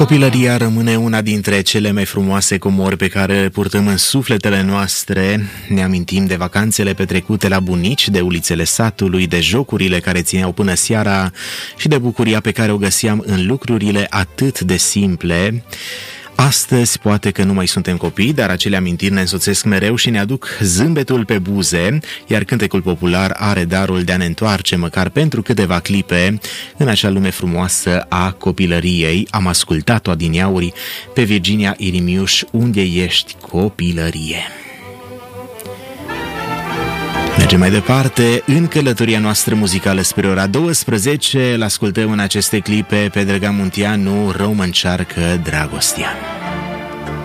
Copilăria rămâne una dintre cele mai frumoase comori pe care le purtăm în sufletele noastre. Ne amintim de vacanțele petrecute la bunici, de ulițele satului, de jocurile care țineau până seara și de bucuria pe care o găseam în lucrurile atât de simple. Astăzi poate că nu mai suntem copii, dar acele amintiri ne însoțesc mereu și ne aduc zâmbetul pe buze, iar cântecul popular are darul de a ne întoarce măcar pentru câteva clipe în acea lume frumoasă a copilăriei. Am ascultat-o adineauri pe Virginia Irimiuș, Unde ești, copilărie? Mergem mai departe în călătoria noastră muzicală spre ora 12. Îl ascultăm în aceste clipe pe Drăgan Munteanu, Rău mă încearcă dragostea.